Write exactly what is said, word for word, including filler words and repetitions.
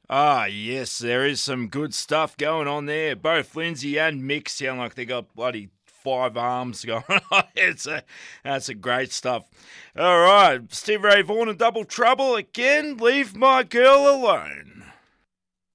Ah, yes, there is some good stuff going on there. Both Lindsay and Mick sound like they got bloody five arms going on. It's a, that's a great stuff. All right, Steve Ray Vaughan and Double Trouble again. Leave my girl alone.